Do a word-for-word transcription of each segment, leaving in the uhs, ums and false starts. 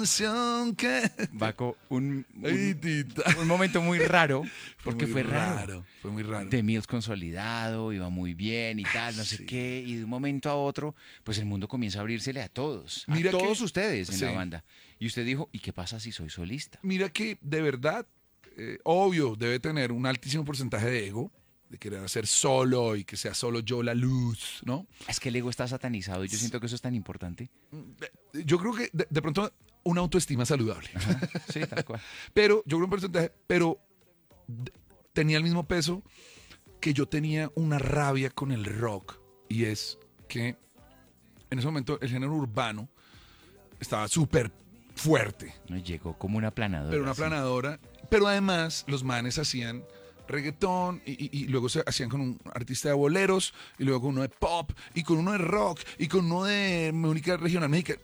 canción que... Baco, un, Ay, un, tita. un momento muy raro, porque muy fue raro. Fue muy raro. The Mills consolidado, iba muy bien y tal, no sé Sí. qué, y de un momento a otro, pues el mundo comienza a abrírsele a todos, a Mira que- todos ustedes en sí. la banda. Y usted dijo, ¿y qué pasa si soy solista? Mira que de verdad, eh, obvio, debe tener un altísimo porcentaje de ego, de querer hacer solo y que sea solo yo la luz, ¿no? Es que el ego está satanizado y yo siento que eso es tan importante. Yo creo que de, de pronto una autoestima saludable. Sí, tal cual. Pero yo creo un porcentaje, pero d- tenía el mismo peso que yo tenía una rabia con el rock. Y es que en ese momento el género urbano estaba súper fuerte. No, llegó como una planadora. Pero una así. planadora. Pero además los manes hacían reggaetón y, y- y luego se hacían con un artista de boleros y luego con uno de pop y con uno de rock y con uno de música regional mexicana.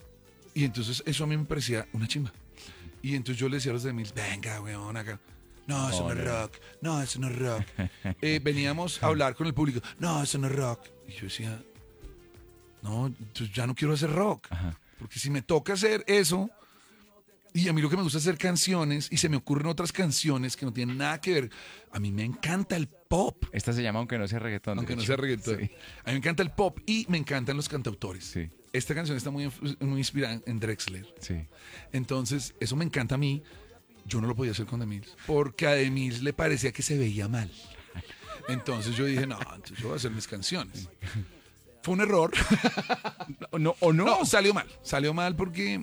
Y entonces eso a mí me parecía una chimba. Y entonces yo le decía a los de Mills, venga, weón, acá. No, eso no es rock. No, eso no es rock. Eh, veníamos a hablar con el público. No, eso no es rock. Y yo decía, no, entonces ya no quiero hacer rock. Ajá. Porque si me toca hacer eso, y a mí lo que me gusta es hacer canciones, y se me ocurren otras canciones que no tienen nada que ver. A mí me encanta el pop, Esta se llama Aunque no sea reggaetón. aunque de no hecho. sea reggaetón. Sí. A mí me encanta el pop y me encantan los cantautores. Sí. Esta canción está muy, inf- muy inspirada en Drexler. Sí. Entonces, eso me encanta a mí. Yo no lo podía hacer con The Mills, porque a The Mills le parecía que se veía mal. Entonces yo dije, no, entonces yo voy a hacer mis canciones. Fue un error. O no, o no. No, salió mal. Salió mal porque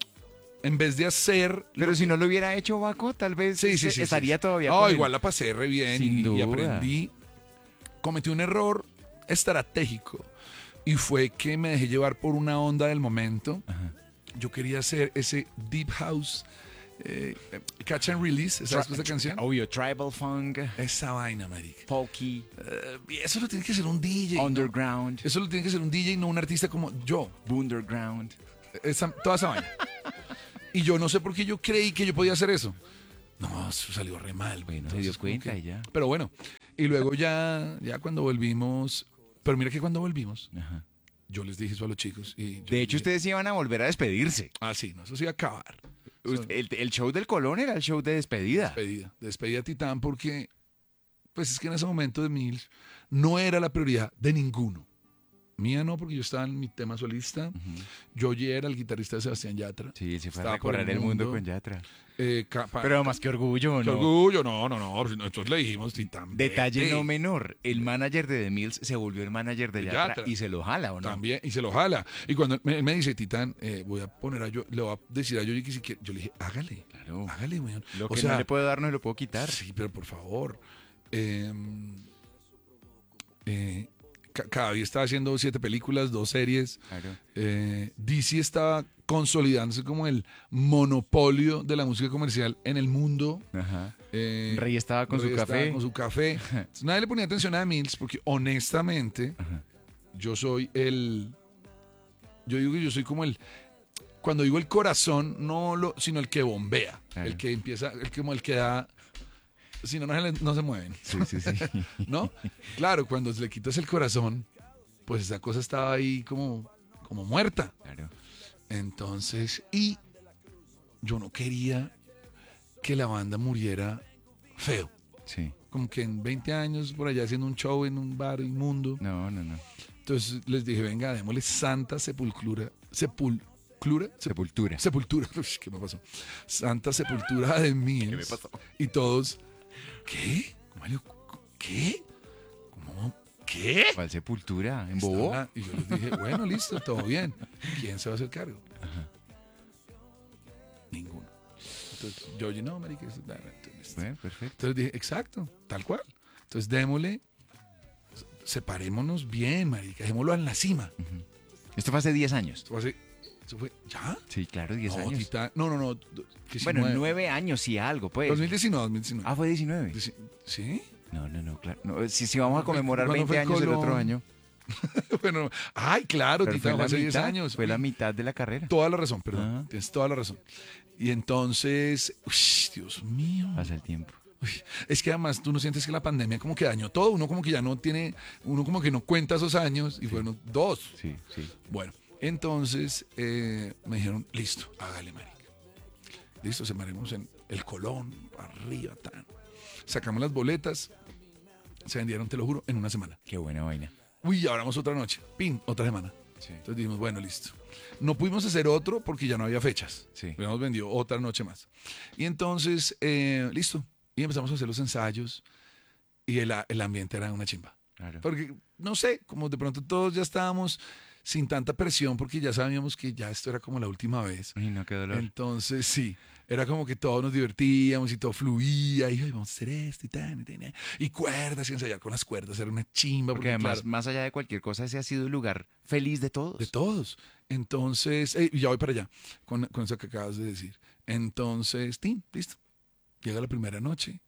en vez de hacer... Pero si no lo hubiera hecho Baco, tal vez Sí, sí, se- sí, estaría sí. todavía No, con el- igual la pasé re bien Sin y, y duda. aprendí. Cometí un error estratégico y fue que me dejé llevar por una onda del momento. Ajá. Yo quería hacer ese deep house, eh, catch and release, ¿sabes esa canción? Obvio, tribal funk, Esa vaina, marica. folky, Eh, y eso lo tiene que hacer un D J. ¿no? underground, Eso lo tiene que hacer un D J, no un artista como yo. underground. Esa- toda esa vaina. Y yo no sé por qué yo creí que yo podía hacer eso. No, eso salió re mal. güey. Bueno, se dio Entonces, como cuenta que- y ya. Pero bueno, y luego ya, ya cuando volvimos, pero mira que cuando volvimos, Ajá. yo les dije eso a los chicos. Y yo De les hecho, dije, ustedes iban a volver a despedirse. Ah, sí, no, eso se iba a acabar. Usted- El, el show del Colón era el show de despedida. Despedida, despedida a Titán porque, pues es que en ese momento de Mills no era la prioridad de ninguno. Mía no, porque yo estaba en mi tema solista. Yo ya era el guitarrista de Sebastián Yatra. Sí, se fue a Estaba por recorrer el el mundo mundo. con Yatra. Eh, capa- Pero más que orgullo, Qué ¿no? orgullo, no, no, no. Nosotros le dijimos Titán. Detalle vete. no menor, el manager de The Mills se volvió el manager de De Yatra, Yatra. y se lo jala, ¿o no? También, y se lo jala. Y cuando él me, él me dice, Titán, eh, voy a poner a yo, le voy a decir a Yoyi que si quiere. Yo le dije, hágale, Claro. hágale, weón. Lo O que sea, no le puedo dar, no lo puedo quitar. sí, pero por favor. Eh, eh, ca- cada día estaba haciendo siete películas, dos series. Claro. Eh, D C estaba consolidándose como el monopolio de la música comercial en el mundo. Ajá. Eh, Rey estaba con Rey su estaba café. con su café. Entonces, nadie le ponía atención a Mills porque honestamente Ajá. yo soy el... Yo digo que yo soy como el... Cuando digo el corazón, no lo, sino el que bombea. Claro. El que empieza, el que, como el que da... Si no, no se, le- no se mueven. Sí, sí, sí. ¿No? Claro, cuando le quitas el corazón, pues esa cosa estaba ahí como, como muerta. Claro. Entonces, y yo no quería que la banda muriera feo. Sí. Como que en veinte años por allá haciendo un show en un bar inmundo. No, no, no. Entonces les dije, venga, démosle santa sepultura. ¿Sepultura? Sepultura. Sepultura. Uy, ¿qué me pasó? Santa sepultura de mí. ¿Qué me pasó? Y todos, ¿qué? Mario, ¿qué? ¿Cómo? ¿Qué? ¿Cuál sepultura? ¿En Bobo? Estaba- Y yo les dije, bueno, listo, todo bien. ¿Quién se va a hacer cargo? Ninguno. Entonces, yo, oye, no, marica, eso- entonces, Bueno, perfecto. entonces dije, exacto, tal cual. Entonces, démosle, separémonos bien, marica, dejémoslo en la cima. Esto fue hace diez años. Eso fue así, eso fue, ¿ya? Sí, claro, diez No, años. Titán- no, no, no. do- Bueno, diecinueve. nueve años y algo, pues. dos mil diecinueve, dos mil diecinueve. Ah, fue diecinueve. Dieci- ¿Sí? No, no, no, claro. No, si, si vamos a conmemorar ¿Cuándo veinte fue años el otro Colón? año. Bueno, ay, claro, Pero Titán, fue la hace diez mitad, años. Fue la Uy, mitad de la carrera. Toda la razón, perdón. Ah. Tienes toda la razón. Y entonces, uy, Dios mío. Pasa el tiempo. Uy, es que además tú no sientes que la pandemia como que dañó todo. Uno como que ya no tiene, uno como que no cuenta esos años y fueron dos. Sí, sí. Bueno, Entonces eh, me dijeron, listo, hágale, marica. Listo, se maremos en el Colón, arriba, tan. Sacamos las boletas, se vendieron, te lo juro, en una semana. Qué buena vaina. Uy, ahora vamos otra noche, pin, otra semana. Sí. Entonces dijimos, bueno, listo. No pudimos hacer otro porque ya no había fechas. Sí. Habíamos vendido otra noche más. Y entonces, eh, listo. Y empezamos a hacer los ensayos y el, el ambiente era una chimba. Claro. Porque, no sé, como de pronto todos ya estábamos sin tanta presión porque ya sabíamos que ya esto era como la última vez. Uy, no, qué dolor. Entonces, sí, era como que todos nos divertíamos y todo fluía y "Ay, vamos a hacer esto y tal, y, tal, y cuerdas y ensayar con las cuerdas, era una chimba. Porque Porque, además, claro, más allá de cualquier cosa, ese ha sido el lugar feliz de todos. de todos. Entonces, eh, y ya voy para allá con, con eso que acabas de decir. Entonces, ¡tin! Listo. Llega la primera noche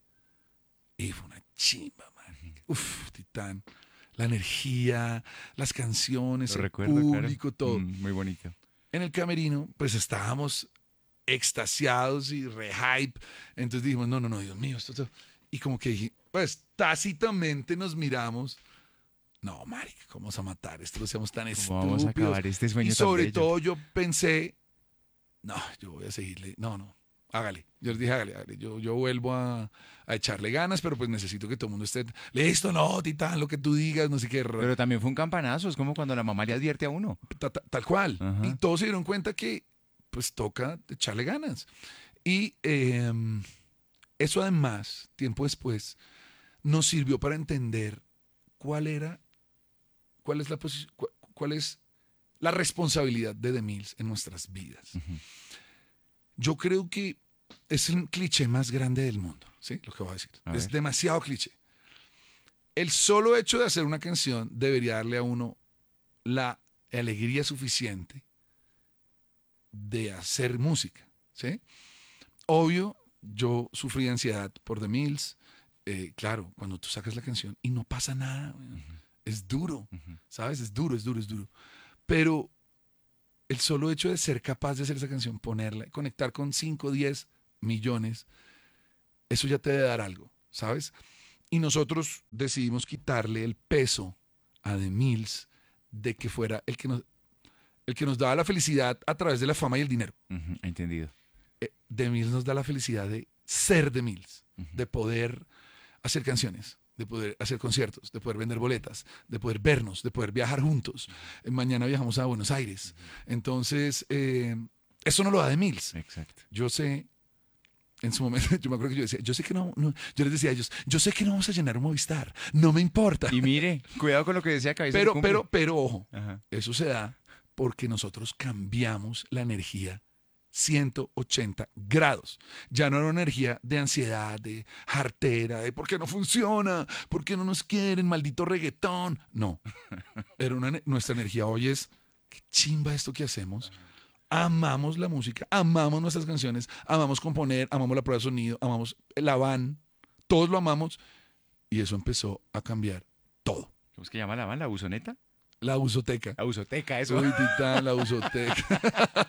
y fue una chimba, man. Uf, Titán. La energía, las canciones, Lo el recuerdo, público, claro. todo. Mm, muy bonito. En el camerino, pues estábamos extasiados y re hype. Entonces dijimos, no, no, no, Dios mío, esto, esto. Y como que dije, pues tácitamente nos miramos. No, marica, ¿cómo vamos a matar esto? No seamos tan ¿Cómo estúpidos. vamos a acabar este sueño Y tan sobre bello? todo yo pensé, no, yo voy a seguirle. No, no, hágale. Yo les dije, hágale, hágale. Yo, yo vuelvo a, a echarle ganas, pero pues necesito que todo el mundo esté, listo, no, Titán, lo que tú digas, no sé qué. Pero también fue un campanazo, es como cuando la mamá le advierte a uno. Ta- ta- Tal cual. Ajá. Y todos se dieron cuenta que pues toca echarle ganas. Y eh, eso además, tiempo después, nos sirvió para entender cuál era, cuál es la posi- cu- cuál es la responsabilidad de The Mills en nuestras vidas. Ujú. Yo creo que es el cliché más grande del mundo, ¿sí? Lo que voy a decir. A es ver. demasiado cliché. El solo hecho de hacer una canción debería darle a uno la alegría suficiente de hacer música, ¿sí? Obvio, yo sufrí de ansiedad por The Mills. Eh, claro, cuando tú sacas la canción y no pasa nada, weón, es duro, Ujú. ¿sabes? Es duro, es duro, es duro. Pero el solo hecho de ser capaz de hacer esa canción, ponerla, conectar con cinco, diez millones, eso ya te debe dar algo, ¿sabes? Y nosotros decidimos quitarle el peso a The Mills de que fuera el que nos, el que nos daba la felicidad a través de la fama y el dinero. Ujú, entendido. Eh, The Mills nos da la felicidad de ser The Mills, Ujú. de poder hacer canciones, de poder hacer conciertos, de poder vender boletas, de poder vernos, de poder viajar juntos. Eh, mañana viajamos a Buenos Aires. Entonces, eh, eso no lo da The Mills. Exacto. Yo sé, en su momento, yo me acuerdo que yo decía, yo sé que no, no- yo les decía a ellos, yo sé que no vamos a llenar un Movistar, no me importa. Y mire, cuidado con lo que decía Cabeza de Pero, Cumbre. pero, pero, ojo, Ajá. eso se da porque nosotros cambiamos la energía ciento ochenta grados. Ya no era una energía de ansiedad, de jartera, de por qué no funciona, por qué no nos quieren, maldito reggaetón. No, era una, ne- nuestra energía hoy es, qué chimba esto que hacemos. Amamos la música, amamos nuestras canciones, amamos componer, amamos la prueba de sonido, amamos la van, todos lo amamos y eso empezó a cambiar todo. ¿Cómo es que llama la van? ¿La busoneta? La usoteca. La busoteca, eso. Uy, Titán, la usoteca.